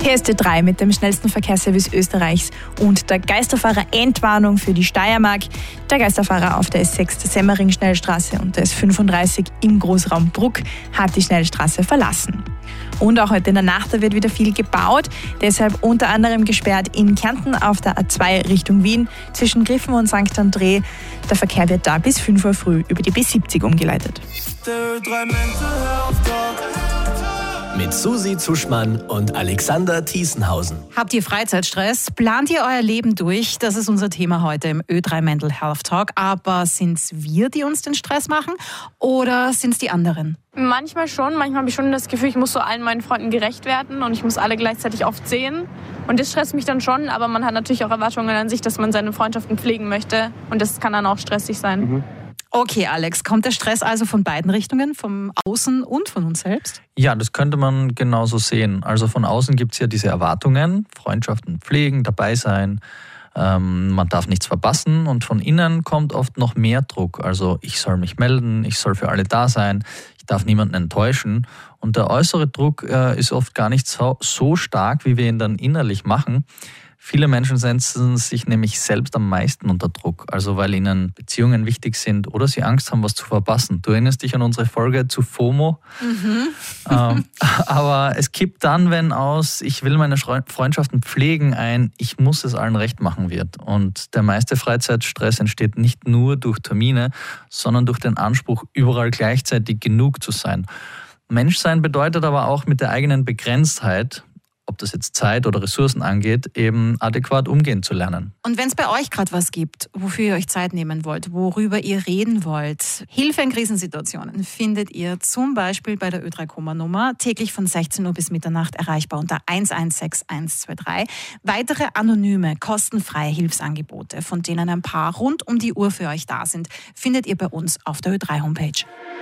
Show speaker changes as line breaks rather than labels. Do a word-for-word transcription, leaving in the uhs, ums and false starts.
Hier ist Ö drei mit dem schnellsten Verkehrsservice Österreichs und der Geisterfahrer-Endwarnung für die Steiermark. Der Geisterfahrer auf der S sechs der Semmering-Schnellstraße und der S fünfunddreißig im Großraum Bruck hat die Schnellstraße verlassen. Und auch heute in der Nacht, da wird wieder viel gebaut. Deshalb unter anderem gesperrt in Kärnten auf der A zwei Richtung Wien zwischen Griffen und Sankt André. Der Verkehr wird da bis fünf Uhr früh über die B siebzig umgeleitet.
Mit Susi Zuschmann und Alexander Thiesenhausen.
Habt ihr Freizeitstress? Plant ihr euer Leben durch? Das ist unser Thema heute im Ö drei Mental Health Talk. Aber sind es wir, die uns den Stress machen oder sind es die anderen?
Manchmal schon. Manchmal habe ich schon das Gefühl, ich muss so allen meinen Freunden gerecht werden und ich muss alle gleichzeitig oft sehen. Und das stresst mich dann schon, aber man hat natürlich auch Erwartungen an sich, dass man seine Freundschaften pflegen möchte. Und das kann dann auch stressig sein.
Mhm.
Okay, Alex, kommt der Stress also von beiden Richtungen, vom Außen und von uns selbst?
Ja, das könnte man genauso sehen. Also von außen gibt es ja diese Erwartungen, Freundschaften pflegen, dabei sein, ähm, man darf nichts verpassen und von innen kommt oft noch mehr Druck. Also ich soll mich melden, ich soll für alle da sein, ich darf niemanden enttäuschen. Und der äußere Druck äh, ist oft gar nicht so, so stark, wie wir ihn dann innerlich machen. Viele Menschen setzen sich nämlich selbst am meisten unter Druck, also weil ihnen Beziehungen wichtig sind oder sie Angst haben, was zu verpassen. Du erinnerst dich an unsere Folge zu FOMO?
Mhm.
ähm, aber es kippt dann, wenn aus, ich will meine Freundschaften pflegen, ein, ich muss es allen recht machen wird. Und der meiste Freizeitstress entsteht nicht nur durch Termine, sondern durch den Anspruch, überall gleichzeitig genug zu sein. Menschsein bedeutet aber auch mit der eigenen Begrenztheit, ob das jetzt Zeit oder Ressourcen angeht, eben adäquat umgehen zu lernen.
Und wenn es bei euch gerade was gibt, wofür ihr euch Zeit nehmen wollt, worüber ihr reden wollt, Hilfe in Krisensituationen findet ihr zum Beispiel bei der Ö drei Kummer-Nummer, täglich von sechzehn Uhr bis Mitternacht erreichbar unter eins eins sechs eins zwei drei. Weitere anonyme, kostenfreie Hilfsangebote, von denen ein paar rund um die Uhr für euch da sind, findet ihr bei uns auf der Ö drei Homepage.